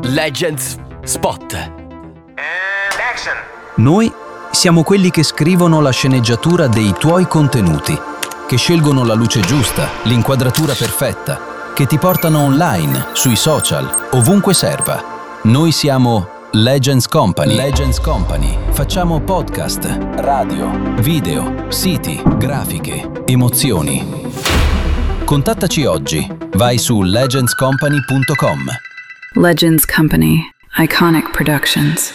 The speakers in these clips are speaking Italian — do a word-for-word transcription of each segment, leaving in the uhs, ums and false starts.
Legends Spot. And action. Noi siamo quelli che scrivono la sceneggiatura dei tuoi contenuti, che scelgono la luce giusta, l'inquadratura perfetta, che ti portano online, sui social, ovunque serva. Noi siamo Legends Company. Legends Company. Facciamo podcast, radio, video, siti, grafiche, emozioni. Contattaci oggi. Vai su legends company punto com. Legends Company. Iconic Productions.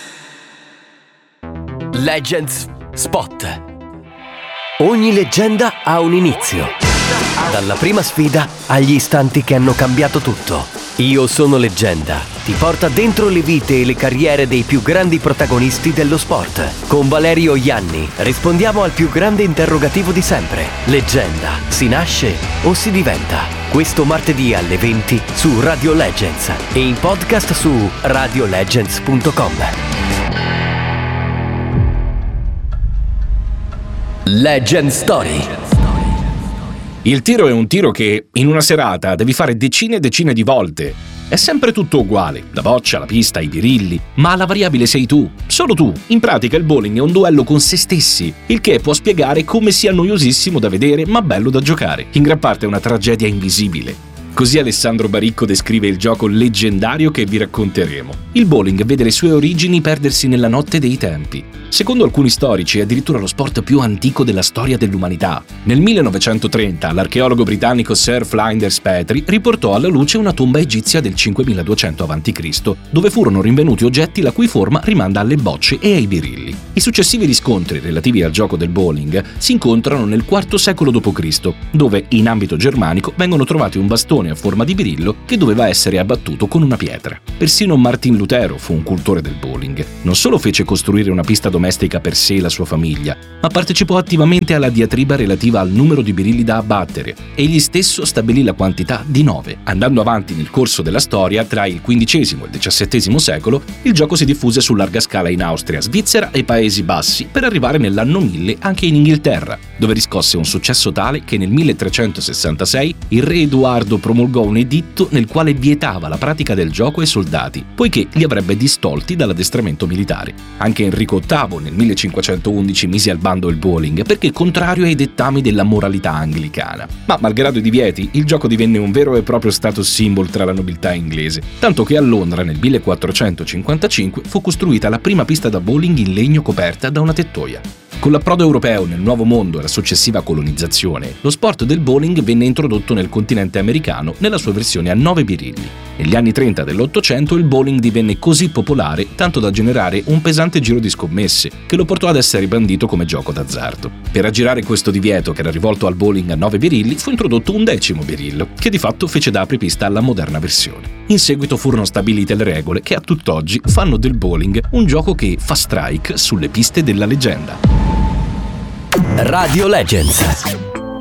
Legends Spot. Ogni leggenda ha un inizio. Dalla prima sfida agli istanti che hanno cambiato tutto. Io sono Leggenda ti porta dentro le vite e le carriere dei più grandi protagonisti dello sport. Con Valerio Ianni rispondiamo al più grande interrogativo di sempre. Leggenda, si nasce o si diventa? Questo martedì alle venti su Radio Legends e in podcast su radio legends punto com. Legend Story. Il tiro è un tiro che in una serata devi fare decine e decine di volte. È sempre tutto uguale, la boccia, la pista, i birilli, ma la variabile sei tu, solo tu. In pratica il bowling è un duello con se stessi, il che può spiegare come sia noiosissimo da vedere ma bello da giocare. In gran parte è una tragedia invisibile. Così Alessandro Baricco descrive il gioco leggendario che vi racconteremo. Il bowling vede le sue origini perdersi nella notte dei tempi. Secondo alcuni storici è addirittura lo sport più antico della storia dell'umanità. Nel millenovecentotrenta l'archeologo britannico Sir Flinders Petrie riportò alla luce una tomba egizia del cinquemiladuecento avanti Cristo, dove furono rinvenuti oggetti la cui forma rimanda alle bocce e ai birilli. I successivi riscontri relativi al gioco del bowling si incontrano nel quarto secolo dopo Cristo, dove in ambito germanico vengono trovati un bastone a forma di birillo che doveva essere abbattuto con una pietra. Persino Martin Lutero fu un cultore del bowling. Non solo fece costruire una pista domestica per sé e la sua famiglia, ma partecipò attivamente alla diatriba relativa al numero di birilli da abbattere. Egli stesso stabilì la quantità di nove. Andando avanti nel corso della storia, tra il quindicesimo e il diciassettesimo secolo, il gioco si diffuse su larga scala in Austria, Svizzera e Paesi Bassi, per arrivare nell'anno mille anche in Inghilterra, dove riscosse un successo tale che nel milletrecentosessantasei il re Edoardo promulgò un editto nel quale vietava la pratica del gioco ai soldati, poiché li avrebbe distolti dall'addestramento militare. Anche Enrico ottavo nel millecinquecentoundici mise al bando il bowling perché contrario ai dettami della moralità anglicana. Ma malgrado i divieti, il gioco divenne un vero e proprio status symbol tra la nobiltà inglese, tanto che a Londra nel millequattrocentocinquantacinque fu costruita la prima pista da bowling in legno coperta da una tettoia. Con l'approdo europeo nel Nuovo Mondo e la successiva colonizzazione, lo sport del bowling venne introdotto nel continente americano nella sua versione a nove birilli. Negli anni trenta dell'Ottocento il bowling divenne così popolare tanto da generare un pesante giro di scommesse, che lo portò ad essere bandito come gioco d'azzardo. Per aggirare questo divieto che era rivolto al bowling a nove birilli fu introdotto un decimo birillo, che di fatto fece da apripista alla moderna versione. In seguito furono stabilite le regole che a tutt'oggi fanno del bowling un gioco che fa strike sulle piste della leggenda. Radio Legends.